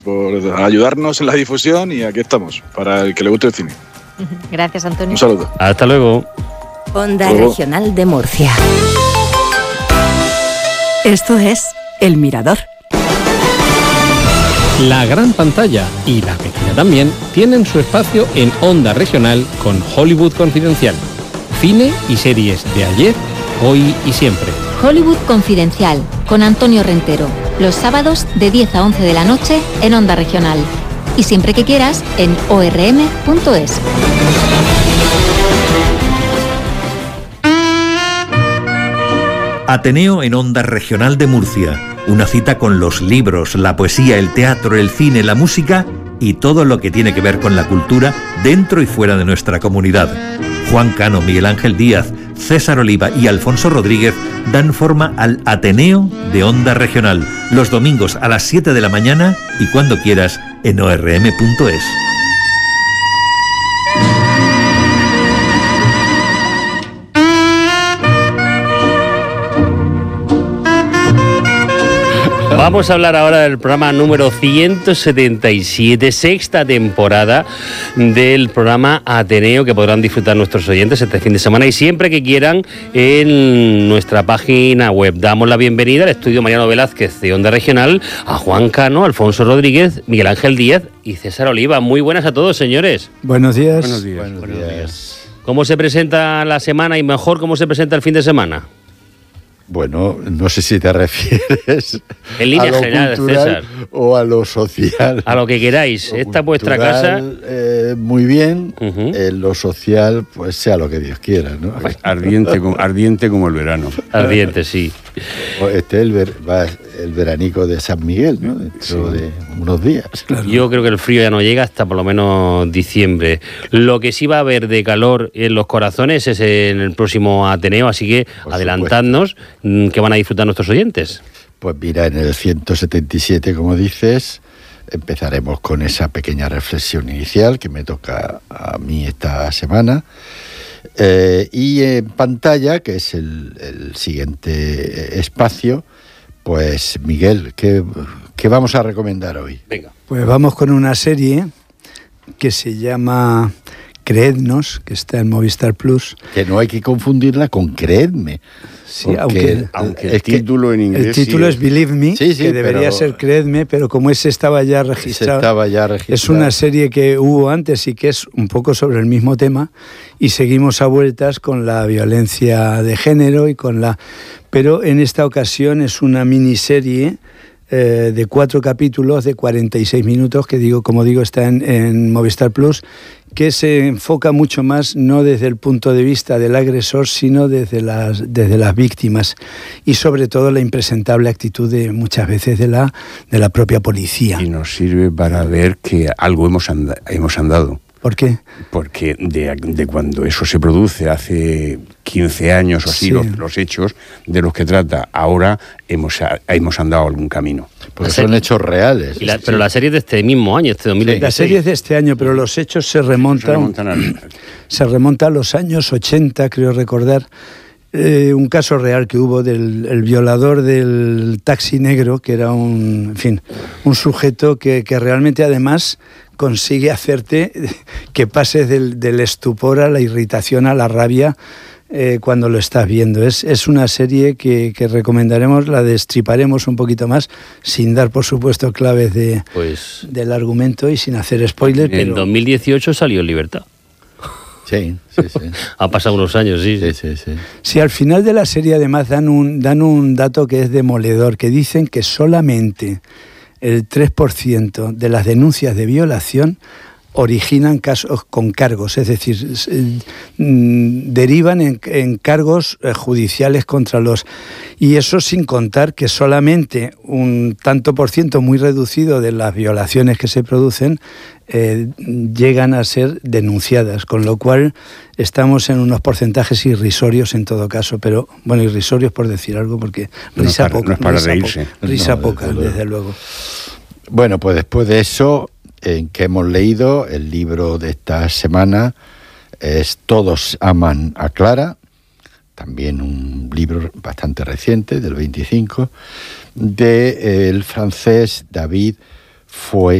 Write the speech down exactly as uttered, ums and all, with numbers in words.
por ayudarnos en la difusión y aquí estamos, para el que le guste el cine. Gracias, Antonio. Un saludo. Hasta luego. Onda Hasta luego. Regional de Murcia. Esto es El Mirador. La gran pantalla y la pequeña también tienen su espacio en Onda Regional con Hollywood Confidencial. Cine y series de ayer, hoy y siempre. Hollywood Confidencial, con Antonio Rentero. Los sábados de diez a once de la noche en Onda Regional. Y siempre que quieras en o erre eme punto es. Ateneo en Onda Regional de Murcia. Una cita con los libros, la poesía, el teatro, el cine, la música y todo lo que tiene que ver con la cultura dentro y fuera de nuestra comunidad. Juan Cano, Miguel Ángel Díaz, César Oliva y Alfonso Rodríguez dan forma al Ateneo de Onda Regional, los domingos a las siete de la mañana y cuando quieras en o erre eme punto es. Vamos a hablar ahora del programa número ciento setenta y siete, sexta temporada del programa Ateneo, que podrán disfrutar nuestros oyentes este fin de semana y siempre que quieran en nuestra página web. Damos la bienvenida al estudio Mariano Velázquez de Onda Regional, a Juan Cano, Alfonso Rodríguez, Miguel Ángel Díaz y César Oliva. Muy buenas a todos, señores. Buenos días. Buenos días. Buenos Buenos días. días. ¿Cómo se presenta la semana y mejor cómo se presenta el fin de semana? Bueno, no sé si te refieres En línea a lo general, cultural César. o a lo social. A lo que queráis. Lo Esta es vuestra cultural, casa. eh, muy bien. Uh-huh. En lo social, pues sea lo que Dios quiera, ¿no? Ardiente como, ardiente como el verano. Ardiente, sí. Este es el, ver, va el veranico de San Miguel, ¿no? Dentro Sí. de unos días. Claro. Yo creo que el frío ya no llega hasta por lo menos diciembre. Lo que sí va a haber de calor en los corazones es en el próximo Ateneo, así que Por adelantadnos mm, que van a disfrutar nuestros oyentes. Pues mira, en el ciento setenta y siete, como dices, empezaremos con esa pequeña reflexión inicial que me toca a mí esta semana. Eh, y en pantalla, que es el, el siguiente espacio, pues Miguel, ¿qué, qué vamos a recomendar hoy? Venga. Pues vamos con una serie que se llama Creednos, que está en Movistar Plus. Que no hay que confundirla con Creedme. Sí, porque aunque Aunque el es que título en inglés... el título sí es Believe Me, Sí, sí, que debería pero- ser Creedme, pero como ese estaba ya se registrado, estaba ya registrado. es una serie que hubo antes y que es un poco sobre el mismo tema y seguimos a vueltas con la violencia de género y con la... Pero en esta ocasión es una miniserie eh, de cuatro capítulos de cuarenta y seis minutos, que digo, como digo, está en, en Movistar Plus, que se enfoca mucho más no desde el punto de vista del agresor, sino desde las, desde las víctimas y sobre todo la impresentable actitud de muchas veces de la, de la propia policía. Y nos sirve para ver que algo hemos, anda- hemos andado. ¿Por qué? Porque de, de cuando eso se produce hace quince años o así, Sí. los, los hechos de los que trata, ahora hemos, hemos andado algún camino. Porque La son serie- hechos reales. Y la- pero la serie es de este mismo año, este dos mil veintiséis. La serie es de este año, pero los hechos se Se remontan, remontan al- se remonta a los años ochenta, creo recordar. Eh, un caso real que hubo del el violador del taxi negro, que era un, en fin, un sujeto que, que realmente además consigue hacerte que pases del, del estupor a la irritación, a la rabia eh, cuando lo estás viendo. Es, es una serie que, que recomendaremos, la destriparemos un poquito más, sin dar por supuesto claves de, Pues del argumento y sin hacer spoiler, en pero... dos mil dieciocho salió en libertad. Sí, sí, sí. Ha pasado unos años, sí. sí, sí, sí. Sí, al final de la serie además dan un, dan un dato que es demoledor, que dicen que solamente el tres por ciento de las denuncias de violación originan casos con cargos, es decir, eh, mm, derivan en, en cargos eh, judiciales contra los... Y eso sin contar que solamente un tanto por ciento muy reducido de las violaciones que se producen eh, llegan a ser denunciadas, con lo cual estamos en unos porcentajes irrisorios en todo caso, pero bueno, irrisorios por decir algo, porque No es risa para- poca. no es para risa reírse. poca, risa No, poca, desde luego. desde luego. Bueno, pues después de eso, en que hemos leído, el libro de esta semana es Todos aman a Clara, también un libro bastante reciente, del veinticinco, del francés David fue